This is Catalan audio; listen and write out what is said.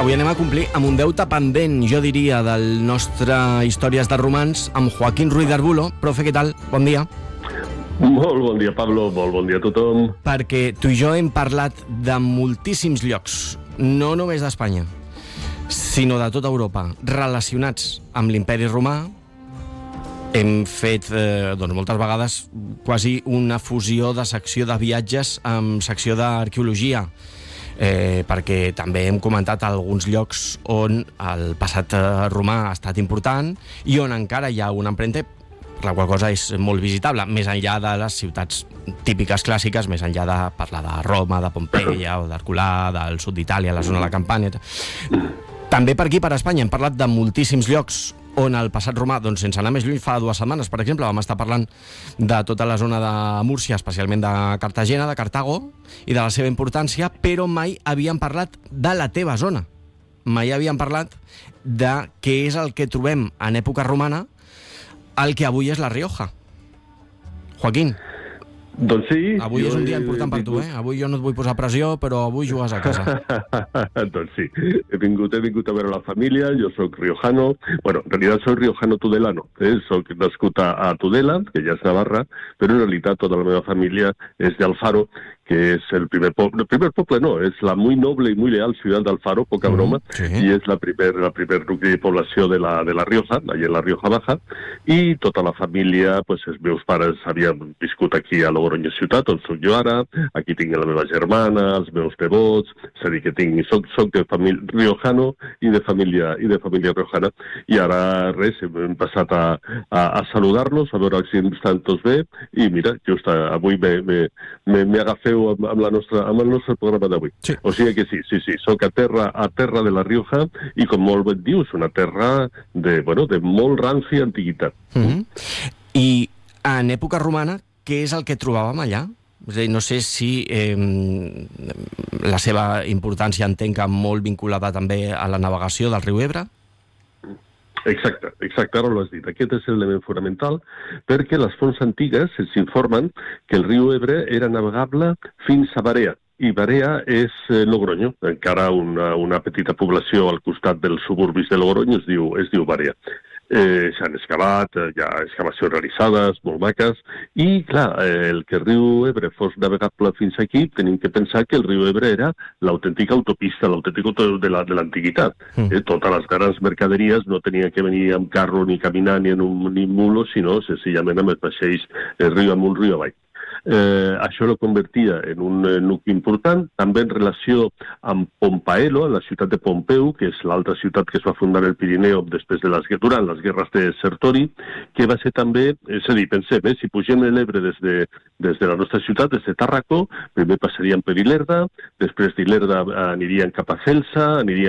Avui anem a complir amb un deute pendent, jo diria, del nostre Històries de Romans amb Joaquín Ruiz de Arbulo. Profe, què tal? Bon dia. Molt bon dia, Pablo. Molt bon dia a tothom. Perquè tu i jo hem parlat de moltíssims llocs, no només d'Espanya, sinó de tota Europa, relacionats amb l'imperi romà. Hem fet moltes vegades quasi una fusió de secció de viatges amb secció d'arqueologia, perquè també hem comentat alguns llocs on el passat romà ha estat important i on encara hi ha una empremta, la qual cosa és molt visitable, més enllà de les ciutats típiques clàssiques, més enllà de parlar de Roma, de Pompeia o d'Herculà, del sud d'Itàlia, la zona de la Campània. També per aquí, per Espanya, hem parlat de moltíssims llocs on el passat romà, doncs sense anar més lluny, fa 2 setmanes, per exemple, vam estar parlant de tota la zona de Múrcia, especialment de Cartagena, de Cartago, i de la seva importància, però mai havíem parlat de la teva zona. Mai havíem parlat de què és el que trobem en època romana, el que avui és la Rioja. Joaquín. Doncs sí. Avui és un dia important per tu, eh? Avui jo no et vull posar pressió, però avui jugues a casa. Doncs sí. He vingut a veure la família, jo soc riojano. Bueno, en realitat soc riojano tudelano. Soc nascut a Tudela, que ja és Navarra, però en realitat tota la meva família és d'Alfaro, que és el primer poble. El primer poble no, és la muy noble y muy leal ciudad de Alfaro, poca broma, sí. I és la primer nucli de població de la Rioja, allà en la Rioja Baja, i tota la família, pues, els meus pares havien viscut aquí a Logroño ciutat, on soc jo ara, aquí tinc la meva germana, els meus nebots, és a dir, que soc de família riojano i de família riojana, i ara res, hem passat a saludar-los, a veure si estan tots bé, i mira, just avui me agafeu amb el nostre programa d'avui. Sí. O sigui que sí, soc a terra de la Rioja i, com molt bé dius, una terra de molt ranci antiguitat. I en època romana, què és el que trobàvem allà? És a dir, no sé si la seva importància entenc que molt vinculada també a la navegació del riu Ebre. Exacte, ara ho has dit. Aquest és l'element fonamental, perquè les fonts antigues ens informen que el riu Ebre era navegable fins a Barea, i Barea és Logroño, encara una petita població al costat dels suburbis de Logroño, es diu Barea. S'han excavat, hi ha excavacions realitzades, molt maques, i clar, el que el riu Ebre fos navegable fins aquí, tenim que pensar que el riu Ebre era l'autèntica autopista, l'autèntic de l'antiguitat. Totes les grans mercaderies no tenien que venir amb carro, ni caminar, ni en un mulo, sinó senzillament amb els vaixells riu amunt, riu avall. Això lo convertia en un nucli important, també en relació amb Pompaelo, la ciutat de Pompeu, que és l'altra ciutat que es va fundar el Pirineu durant les guerres de Sertori, que va ser també, és a dir, pensem, si pugem l'Ebre des de la nostra ciutat, des de Tàrraco, primer passaríem per Ilerda, després d'Ilerda anirien cap a Celsa, anirien